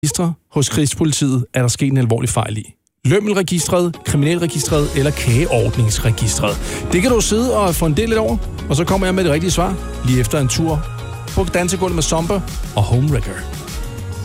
registre hos Rigspolitiet er der sket en alvorlig fejl i. Lømmelregistret, kriminalregistret eller kageordningsregistret. Det kan du sidde og få en del lidt over, og så kommer jeg med det rigtige svar lige efter en tur på dansegulvet med Zomba og Homewrecker.